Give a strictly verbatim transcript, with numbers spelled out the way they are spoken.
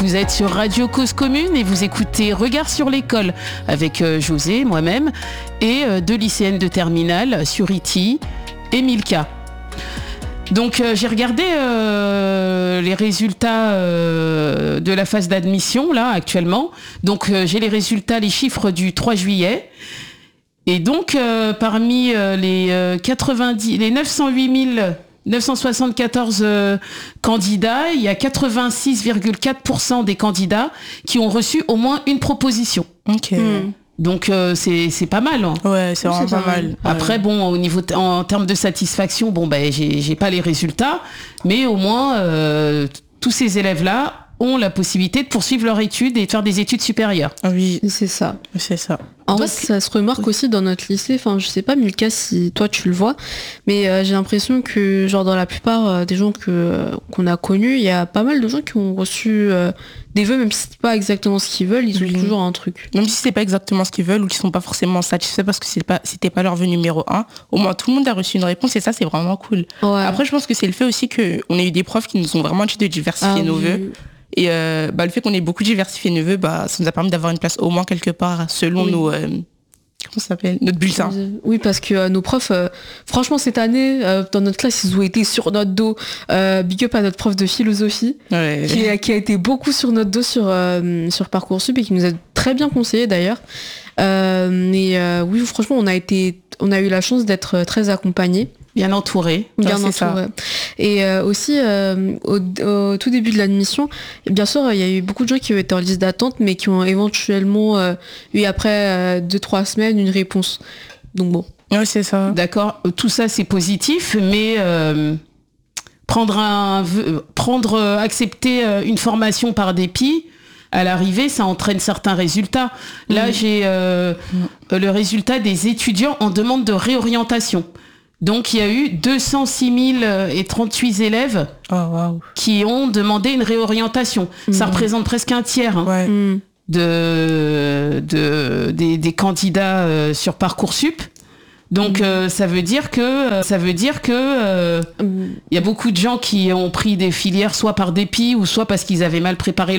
Vous êtes sur Radio Cause Commune et vous écoutez Regard sur l'école avec euh, José, moi-même, et euh, deux lycéennes de terminale sur I T I et Milka. Donc euh, j'ai regardé euh, les résultats euh, de la phase d'admission là actuellement. Donc euh, j'ai les résultats, les chiffres du trois juillet. Et donc euh, parmi euh, les euh, quatre-vingt-dix, les neuf cent huit mille neuf cent soixante-quatorze euh, candidats, il y a quatre-vingt-six virgule quatre pour cent des candidats qui ont reçu au moins une proposition. Ok. Mmh. Donc euh, c'est c'est pas mal. Hein. Ouais, c'est vraiment c'est pas mal. mal. Après ouais. bon, au niveau t- en termes de satisfaction, bon ben j'ai j'ai pas les résultats, mais au moins euh, tous ces élèves là ont la possibilité de poursuivre leur étude et de faire des études supérieures. Oui, c'est ça. C'est ça. En vrai, ça se remarque aussi dans notre lycée. Enfin, je sais pas, Milka, si toi tu le vois, mais euh, j'ai l'impression que, genre, dans la plupart euh, des gens que euh, qu'on a connus, il y a pas mal de gens qui ont reçu euh, des vœux, même si c'est pas exactement ce qu'ils veulent, ils ont mmh. toujours un truc. Même si c'est pas exactement ce qu'ils veulent ou qu'ils sont pas forcément satisfaits parce que c'est pas, c'était pas leur vœu numéro un, au moins tout le monde a reçu une réponse et ça, c'est vraiment cool. Ouais. Après, je pense que c'est le fait aussi qu'on a eu des profs qui nous ont vraiment dit de diversifier ah, nos oui. vœux. Et euh, bah, le fait qu'on ait beaucoup diversifié nos vœux, bah, ça nous a permis d'avoir une place au moins quelque part selon oui. nos... Euh, comment ça s'appelle ? Notre bulletin. Oui, parce que euh, nos profs, euh, franchement, cette année, euh, dans notre classe, ils ont été sur notre dos. Euh, big up à notre prof de philosophie, ouais. qui, a, qui a été beaucoup sur notre dos sur, euh, sur Parcoursup et qui nous a très bien conseillé d'ailleurs. Euh, mais euh, oui, franchement, on a, été, on a eu la chance d'être très accompagnés. Bien entouré. Bien ouais, entouré. Et euh, aussi, euh, au, au tout début de l'admission, bien sûr, il y a eu beaucoup de gens qui ont été en liste d'attente, mais qui ont éventuellement euh, eu après euh, deux, trois semaines une réponse. Donc bon. Oui, c'est ça. D'accord. Tout ça, c'est positif, mais euh, prendre un, prendre, accepter une formation par dépit, à l'arrivée, ça entraîne certains résultats. Là, mmh. j'ai euh, mmh. le résultat des étudiants en demande de réorientation. Donc, il y a eu deux cent six mille trente-huit élèves oh, wow. qui ont demandé une réorientation. Mmh. Ça représente presque un tiers hein, ouais. mmh. de, de, des, des candidats euh, sur Parcoursup. Donc, mmh. euh, ça veut dire que euh, ça veut dire que euh, mmh. y a beaucoup de gens qui ont pris des filières soit par dépit ou soit parce qu'ils avaient mal préparé